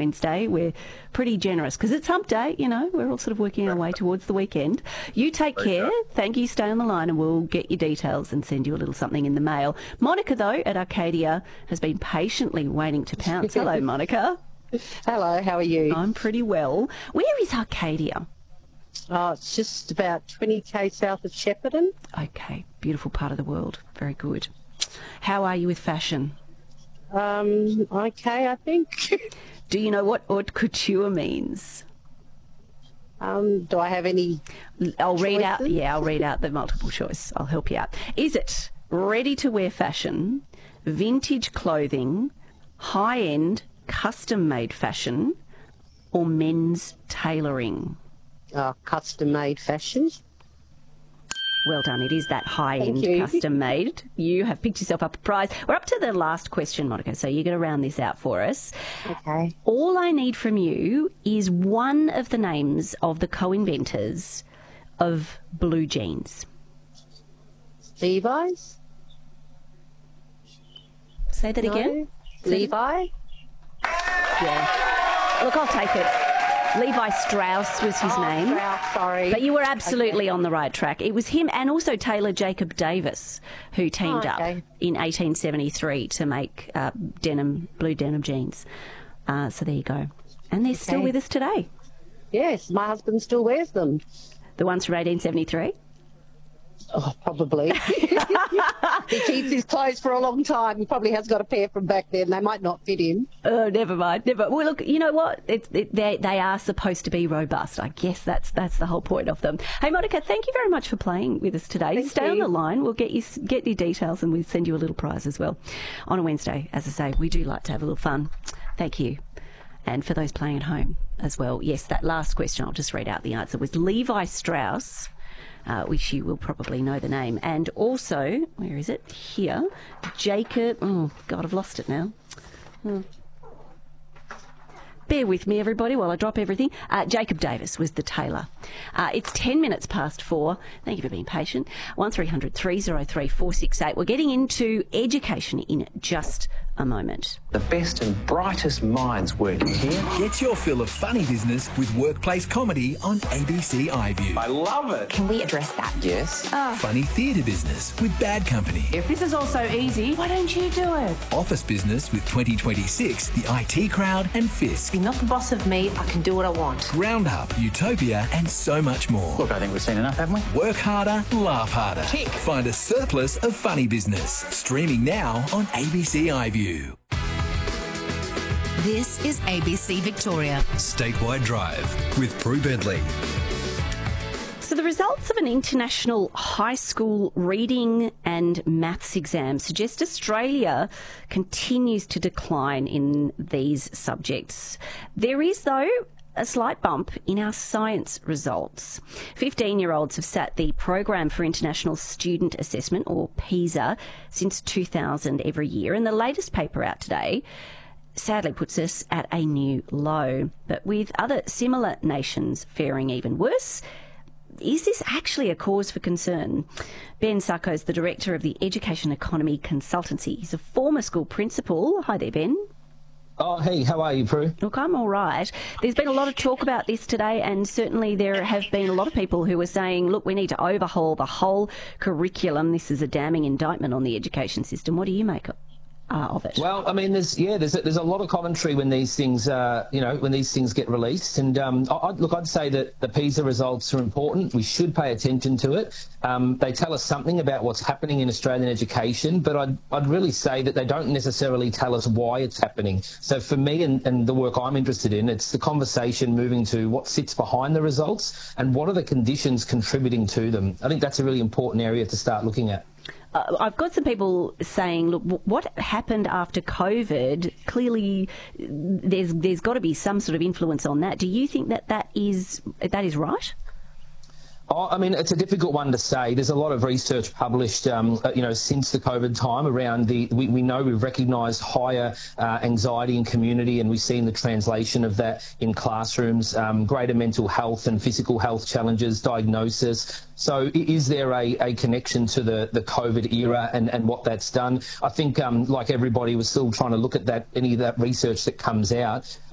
Wednesday. We're pretty generous because it's hump day, you know. We're all sort of working our way towards the weekend. You take care. Thank you. Stay on the line and we'll get your details and send you a little something in the mail. Monica, though, at Arcadia has been patiently waiting to pounce. Hello, Monica. Hello, how are you? I'm pretty well. Where is Arcadia? Oh, it's just about 20k south of Shepparton. Okay, beautiful part of the world. Very good. How are you with fashion? Okay, I think. Do you know what haute couture means? Do I have any I'll read choices? out. I'll read out the multiple choice. I'll help you out. Is it ready-to-wear fashion, vintage clothing, high-end custom-made fashion, or men's tailoring? Custom-made fashion? Well done. It is that high-end Thank you. custom-made. You have picked yourself up a prize. We're up to the last question, Monica, so you're going to round this out for us. Okay. All I need from you is one of the names of the co-inventors of blue jeans. Levi's? Say that again. Levi? Yeah. Look, I'll take it. Levi Strauss was his name. Strauss, sorry. But you were absolutely on the right track. It was him and also Taylor Jacob Davis who teamed up in 1873 to make blue denim jeans. So there you go. And they're still with us today. Yes, my husband still wears them. The ones from 1873? Oh, probably. He keeps his clothes for a long time. He probably has got a pair from back then. They might not fit him. Oh, never mind. Never. Well, look, you know what? They are supposed to be robust. I guess that's the whole point of them. Hey, Monica, thank you very much for playing with us today. Stay on the line. We'll get your details and we'll send you a little prize as well. On a Wednesday, as I say, we do like to have a little fun. Thank you. And for those playing at home as well, yes, that last question, I'll just read out the answer, was Levi Strauss. Which you will probably know the name. And also, where is it? Here, Jacob... Oh, God, I've lost it now. Bear with me, everybody, while I drop everything. Jacob Davis was the tailor. It's 10 minutes past 4. Thank you for being patient. 1300 303 468. We're getting into education in just a moment. The best and brightest minds working here. Get your fill of funny business with workplace comedy on ABC iView. I love it. Can we address that? Yes. Funny theatre business with Bad Company. If this is all so easy, why don't you do it? Office business with 2026, the IT Crowd and Fisk. You're not the boss of me. I can do what I want. Roundup, Utopia and so much more. Look, I think we've seen enough, haven't we? Work harder, laugh harder. Tick. Find a surplus of funny business. Streaming now on ABC iView. This is ABC Victoria. Statewide Drive with Prue Bentley. So the results of an international high school reading and maths exam suggest Australia continues to decline in these subjects. There is, though, a slight bump in our science results. 15-year-olds have sat the Program for International Student Assessment, or PISA, since 2000 every year, and the latest paper out today sadly puts us at a new low. But with other similar nations faring even worse, is this actually a cause for concern? Ben Sacco is the director of the Education Economy Consultancy. He's a former school principal. Hi there, Ben. Oh, hey, how are you, Prue? Look, I'm all right. There's been a lot of talk about this today, and certainly there have been a lot of people who are saying, look, we need to overhaul the whole curriculum. This is a damning indictment on the education system. What do you make of it? Well, I mean, there's a lot of commentary when these things, when these things get released. And I'd say that the PISA results are important. We should pay attention to it. They tell us something about what's happening in Australian education, but I'd really say that they don't necessarily tell us why it's happening. So for me and the work I'm interested in, it's the conversation moving to what sits behind the results and what are the conditions contributing to them. I think that's a really important area to start looking at. I've got some people saying, look, what happened after COVID, clearly there's got to be some sort of influence on that. Do you think that is right? Oh, I mean, it's a difficult one to say. There's a lot of research published, since the COVID time around we know we've recognised higher anxiety in community, and we've seen the translation of that in classrooms, greater mental health and physical health challenges, diagnosis. So is there a connection to the COVID era and what that's done? I think, like everybody, we're still trying to look at any of that research that comes out.